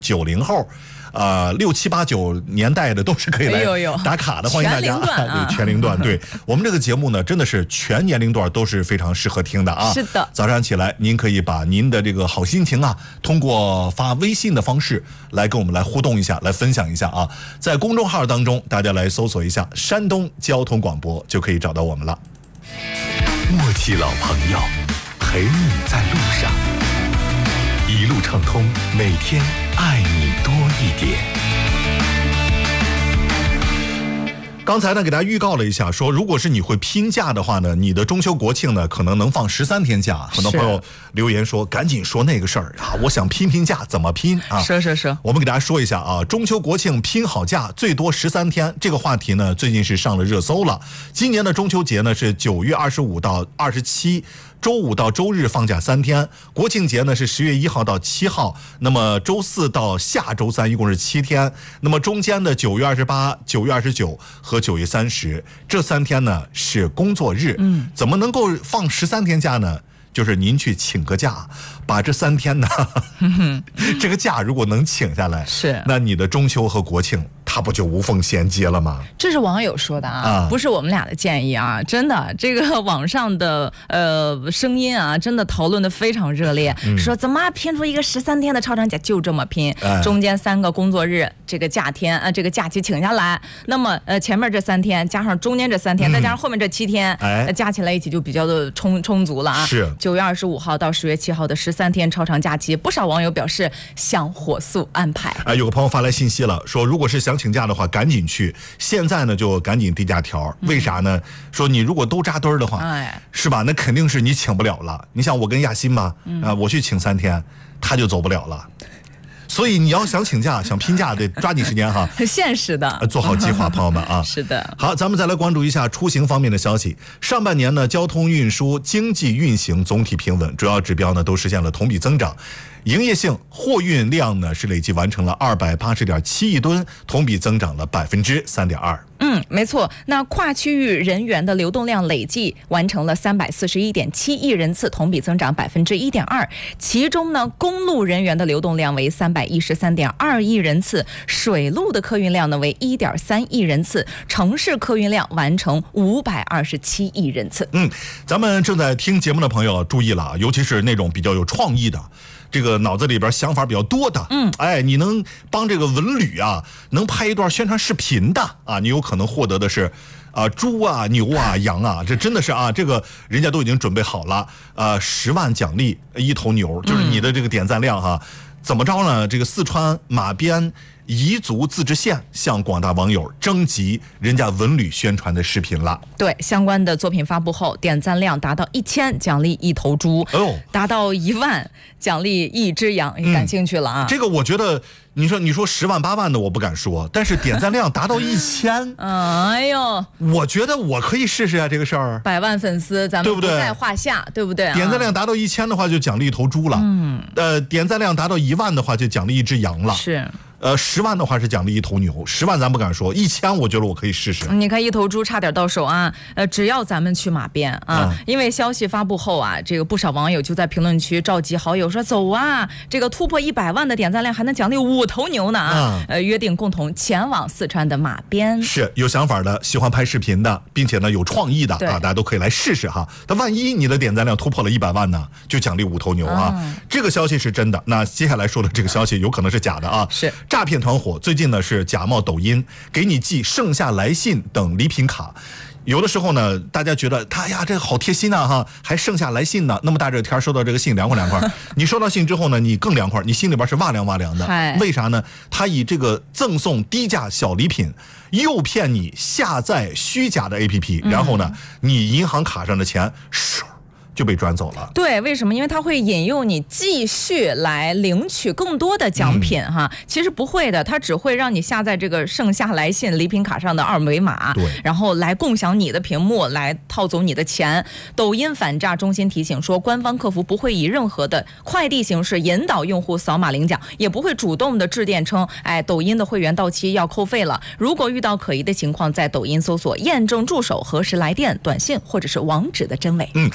90后。6、7、8、9年代的都是可以来打卡的，欢迎大家。对，全龄段，对我们这个节目呢，真的是全年龄段都是非常适合听的啊。 是的， 早上起来，您可以把您的这个好心情啊，通过发微信的方式来跟我们来互动一下，来分享一下啊。在公众号当中，大家来搜索一下山东交通广播，就可以找到我们了。 默契老朋友，陪你在路上。一路畅通，每天爱你多一点。 刚才呢，给大家预告了一下，说如果是你会拼假的话呢，你的中秋国庆呢，可能能放13天假。很多朋友留言说，赶紧说那个事儿啊，我想拼假，怎么拼啊？ 是。 我们给大家说一下啊，中秋国庆拼好假，最多13天。这个话题呢，最近是上了热搜了。今年的中秋节呢，是9月25到27。周五到周日放假3天，国庆节呢是10月1号到7号，那么周4到下周3一共是7天，那么中间的9月28、9月29和9月30这3天呢是工作日。怎么能够放13天假呢？就是您去请个假，把这3天呢，这个假如果能请下来， 是那你的中秋和国庆它不就无缝衔接了吗？ 这是网友说的啊，不是我们俩的建议啊，真的，这个网上的声音啊，真的讨论的非常热烈，说怎么拼出一个13天的超长假，就这么拼，中间3个工作日这个假天这个假期请下来，那么前面这3天加上中间这3天，再加上后面这7天，加起来一起就比较的充足了啊。 是 9月25号到10月7号的13天超长假期，不少网友表示想火速安排。 有个朋友发来信息了，说如果是想请假的话，赶紧去。现在呢，就赶紧递假条。为啥呢？说你如果都扎堆儿的话，是吧？那肯定是你请不了了。你想我跟亚欣嘛，我去请3天，他就走不了了。所以你要想请假、想拼假，得抓紧时间哈， 很现实的， 做好计划，朋友们啊。 是的。 好，咱们再来关注一下出行方面的消息。上半年呢，交通运输经济运行总体平稳，主要指标呢都实现了同比增长。营业性货运量呢是累计完成了280.7亿吨，同比增长了3.2%。 没错。那跨区域人员的流动量累计完成了341.7亿人次，同比增长1.2%。其中呢，公路人员的流动量为313.2亿人次，水路的客运量呢为1.3亿人次，城市客运量完成527亿人次。 咱们正在听节目的朋友注意了啊，尤其是那种比较有创意的。这个脑子里边想法比较多的，你能帮这个文旅啊，能拍一段宣传视频的啊，你有可能获得的是，猪啊、牛啊、羊啊，这真的是啊，这个人家都已经准备好了，10万奖励1头牛，就是你的这个点赞量哈。怎么着呢？这个四川马边彝族自治县向广大网友征集人家文旅宣传的视频了。 对，相关的作品发布后，点赞量达到1000，奖励1头猪；达到1万，奖励1只羊。感兴趣了啊？ 这个我觉得，你说10万8万的我不敢说，但是点赞量达到1000， 哎呦， 我觉得我可以试试啊这个事儿。 100万粉丝，咱们不在话下，对不对？ 点赞量达到1000的话，就奖励1头猪了。点赞量达到1万的话，就奖励1只羊了。 是。 10万的话是奖励1头牛，10万咱不敢说，1000我觉得我可以试试。 你看1头猪差点到手啊！只要咱们去马边啊，因为消息发布后啊，这个不少网友就在评论区召集好友说走啊，这个突破100万的点赞量还能奖励5头牛呢啊！约定共同前往四川的马边。 是有想法的，喜欢拍视频的，并且呢有创意的啊，大家都可以来试试哈。但万一你的点赞量突破了100万呢，就奖励5头牛啊！这个消息是真的，那接下来说的这个消息有可能是假的啊。 是。 诈骗团伙最近呢是假冒抖音，给你寄盛夏来信等礼品卡。有的时候呢，大家觉得他呀这好贴心啊哈，还盛夏来信呢。那么大这天收到这个信凉快，你收到信之后呢，你更凉快，你心里边是哇凉的。为啥呢？他以这个赠送低价小礼品，诱骗你下载虚假的 APP，然后呢，你银行卡上的钱就被转走了。 对，为什么？因为它会引诱你继续来领取更多的奖品哈。其实不会的，它只会让你下载这个盛夏来信礼品卡上的2维码， 对， 然后来共享你的屏幕，来套走你的钱。抖音反诈中心提醒说，官方客服不会以任何的快递形式引导用户扫码领奖，也不会主动的致电称，抖音的会员到期要扣费了。如果遇到可疑的情况，在抖音搜索验证助手核实来电、短信或者是网址的真伪。 大家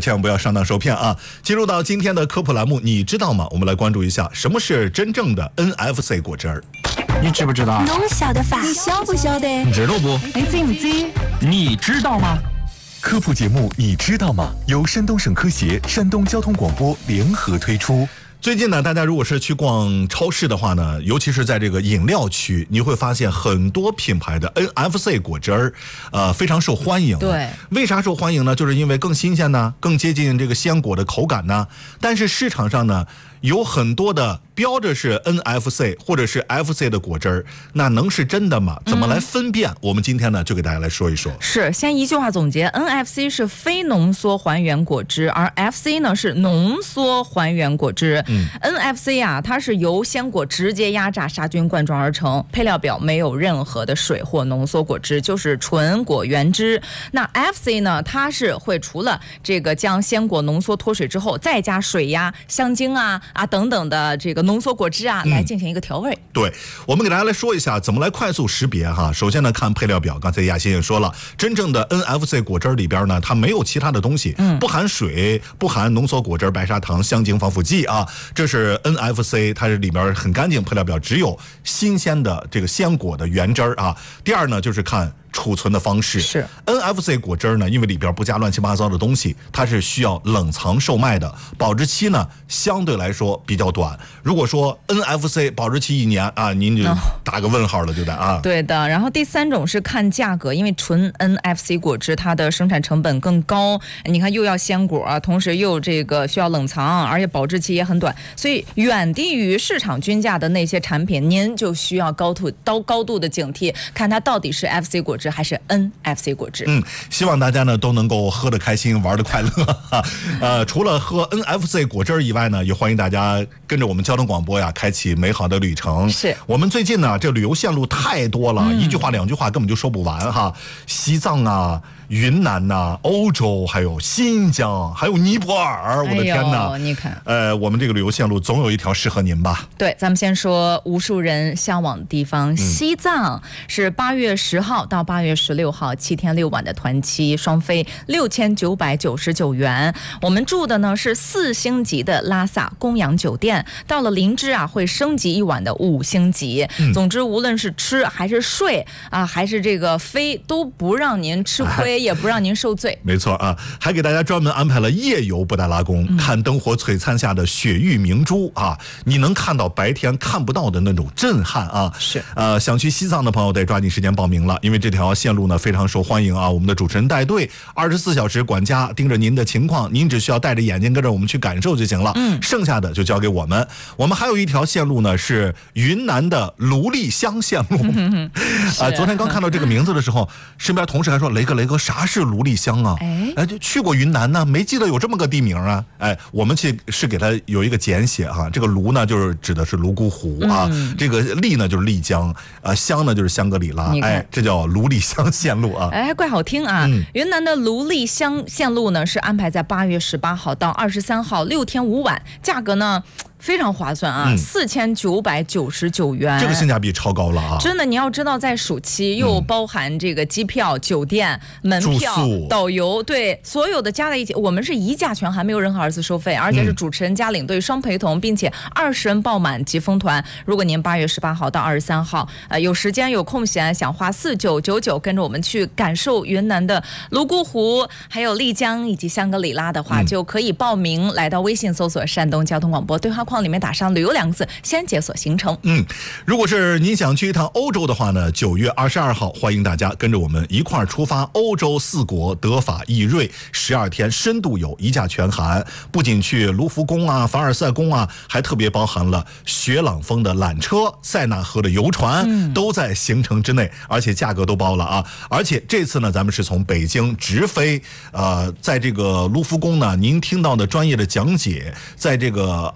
千万不要上当受骗啊！进入到今天的科普栏目，你知道吗？我们来关注一下什么是真正的 NFC 果汁儿。 你知不知道？ 侬晓得法？ 你晓不晓得？ 你知道不？ 你知不知？ 你知道吗？ 科普节目你知道吗？由山东省科协、山东交通广播联合推出。 最近呢，大家如果是去逛超市的话呢，尤其是在这个饮料区，你会发现很多品牌的 NFC 果汁儿，非常受欢迎。 对， 为啥受欢迎呢？就是因为更新鲜呢，更接近这个鲜果的口感呢。但是市场上呢，有很多的标着是 NFC 或者是 FC 的果汁儿，那能是真的吗？怎么来分辨？我们今天呢就给大家来说一说。 是，先一句话总结 ，NFC 是非浓缩还原果汁，而 FC 呢是浓缩还原果汁。NFC 啊，它是由鲜果直接压榨杀菌灌装而成，配料表没有任何的水或浓缩果汁，就是纯果原汁。那 FC 呢，它是会除了这个将鲜果浓缩脱水之后，再加水呀、香精啊等等的这个浓缩果汁啊，来进行一个调味。 对，我们给大家来说一下怎么来快速识别哈。首先呢，看配料表，刚才亚欣也说了，真正的 NFC 果汁里边呢，它没有其他的东西，不含水，不含浓缩果汁、白砂糖、香精、防腐剂啊，这是 NFC， 它是里边很干净，配料表只有新鲜的这个鲜果的原汁儿啊。第二呢，就是看储存的方式。 是 NFC 果汁呢，因为里边不加乱七八糟的东西，它是需要冷藏售卖的，保质期呢相对来说比较短。如果说 NFC 保质期1年啊，您就打个问号了，对的啊。 对的。然后第三种是看价格，因为纯 NFC 果汁它的生产成本更高，你看又要鲜果啊，同时又这个需要冷藏，而且保质期也很短，所以远低于市场均价的那些产品，您就需要高度的警惕，看它到底是 FC 果汁还是 NFC 果汁。 希望大家呢都能够喝得开心，玩得快乐。除了喝 NFC 果汁以外呢，也欢迎大家跟着我们交通广播呀，开启美好的旅程。 是我们最近呢，这旅游线路太多了，一句话两句话根本就说不完哈。西藏啊、云南呐、欧洲，还有新疆，还有尼泊尔，我的天哪！ 你看， 我们这个旅游线路总有一条适合您吧？ 对，咱们先说无数人向往的地方，西藏是8月10号到8月16号7天6晚的团期，双飞6999元。我们住的呢是4星级的拉萨公羊酒店，到了林芝啊会升级1晚的5星级。总之，无论是吃还是睡啊，还是这个飞，都不让您吃亏，也不让您受罪。 没错啊，还给大家专门安排了夜游布达拉宫，看灯火璀璨下的雪域明珠啊，你能看到白天看不到的那种震撼啊。 是， 想去西藏的朋友得抓紧时间报名了，因为这条线路呢非常受欢迎啊。我们的主持人带队，24小时管家盯着您的情况，您只需要戴着眼睛跟着我们去感受就行了。剩下的就交给我们。我们还有一条线路呢，是云南的卢丽香线路。昨天刚看到这个名字的时候，身边同事还说雷哥啥是卢丽香啊？就去过云南呢，没记得有这么个地名啊。我们是给它有一个简写哈，这个卢呢就是指的是泸沽湖啊，这个丽呢就是丽江，香呢就是香格里拉，这叫卢丽香线路啊。 还怪好听啊。云南的卢丽香线路呢是安排在8月18号到23号6天5晚，价格呢非常划算啊，4999元， 这个性价比超高了啊！ 真的，你要知道，在暑期又包含这个机票、酒店、门票、导游，对，所有的加在一起，我们是一价全含，没有任何2次收费，而且是主持人加领队双陪同，并且20人爆满即封团。如果您8月18号到23号，有时间有空闲，想花4999跟着我们去感受云南的泸沽湖，还有丽江以及香格里拉的话，就可以报名，来到微信搜索山东交通广播对话框里面打上旅游2个字，先解锁行程。 如果是您想去一趟欧洲的话呢，9月22号欢迎大家跟着我们一块儿出发欧洲4国德法意瑞12天深度游，一价全含。不仅去卢浮宫啊、凡尔赛宫啊，还特别包含了雪朗峰的缆车、塞纳河的游船，都在行程之内，而且价格都包了啊。而且这次呢，咱们是从北京直飞，在这个卢浮宫呢，您听到的专业的讲解，在这个阿尔卑斯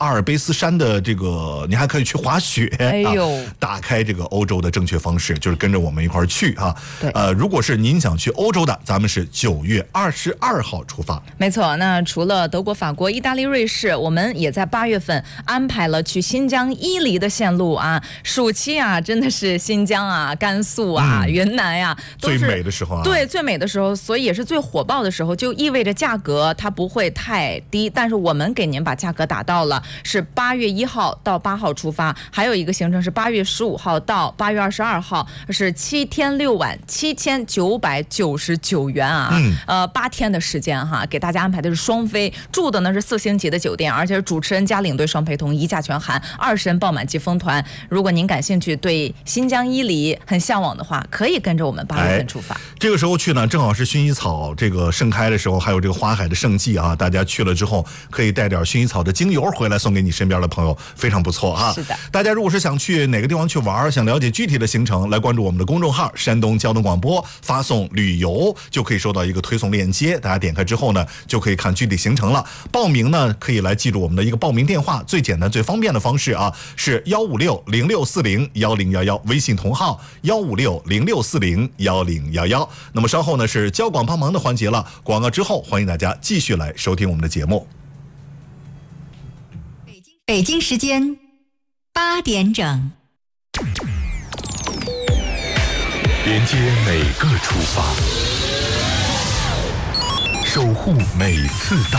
斯山的这个，你还可以去滑雪。 哎呦， 打开这个欧洲的正确方式就是跟着我们一块儿去啊。 对， 如果是您想去欧洲的，咱们是9月22号出发。 没错，那除了德国、法国、意大利、瑞士，我们也在8月份安排了去新疆伊犁的线路啊。暑期啊，真的是新疆啊、甘肃啊、云南呀，都是最美的时候啊。 对，最美的时候，所以也是最火爆的时候，就意味着价格它不会太低。但是我们给您把价格打到了，是8月1号到8号出发，还有一个行程是8月15号到8月22号，是7天6晚，7999元啊。8天的时间哈，给大家安排的是双飞，住的呢是4星级的酒店，而且是主持人加领队双陪同，一价全含，20人爆满即封团。如果您感兴趣，对新疆伊犁很向往的话，可以跟着我们8月份出发。 这个时候去呢，正好是薰衣草这个盛开的时候，还有这个花海的盛季啊。大家去了之后，可以带点薰衣草的精油回来送给你身边的朋友，非常不错啊。 是的， 大家如果是想去哪个地方去玩，想了解具体的行程，来关注我们的公众号山东交通广播，发送旅游就可以收到一个推送链接，大家点开之后呢，就可以看具体行程了。报名呢，可以来记住我们的一个报名电话，最简单最方便的方式啊，是15606401011，微信同号15606401011。那么稍后呢是交广帮忙的环节了，广告之后欢迎大家继续来收听我们的节目。 北京时间8点整， 连接每个出发，守护每次到